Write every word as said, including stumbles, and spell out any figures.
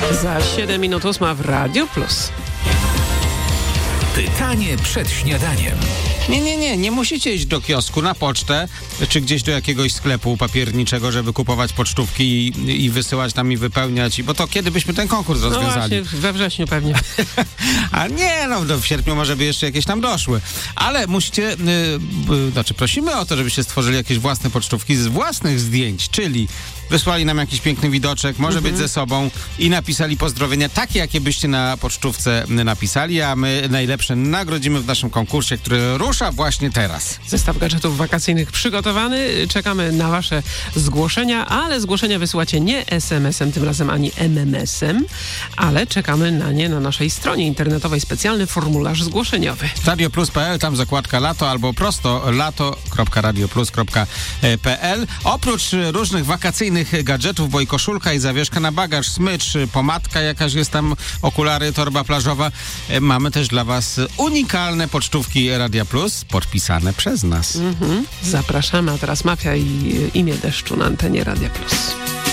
Za siedem minut ósma w Radio Plus. Pytanie przed śniadaniem. Nie, nie, nie, nie musicie iść do kiosku, na pocztę, czy gdzieś do jakiegoś sklepu papierniczego, żeby kupować pocztówki i, i wysyłać tam i wypełniać, bo to kiedy byśmy ten konkurs No rozwiązali? właśnie, we wrześniu pewnie. A nie, no w sierpniu może by jeszcze jakieś tam doszły. Ale musicie, yy, yy, znaczy prosimy o to, żebyście stworzyli jakieś własne pocztówki z własnych zdjęć, czyli wysłali nam jakiś piękny widoczek, może być ze sobą i napisali pozdrowienia takie, jakie byście na pocztówce napisali, a my najlepsze nagrodzimy w naszym konkursie, który rusza właśnie teraz. Zestaw gadżetów wakacyjnych przygotowany. Czekamy na wasze zgłoszenia, ale zgłoszenia wysyłacie nie es em esem, tym razem ani em em esem, ale czekamy na nie na naszej stronie internetowej. Specjalny formularz zgłoszeniowy. radioplus kropka pe el, tam zakładka lato albo prosto lato kropka radioplus kropka pe el. Oprócz różnych wakacyjnych gadżetów, bo i koszulka, i zawieszka na bagaż, smycz, pomadka jakaś jest tam, okulary, torba plażowa. Mamy też dla was unikalne pocztówki Radia Plus, podpisane przez nas. Mhm. Zapraszamy, a teraz Mafia i imię deszczu na antenie Radia Plus.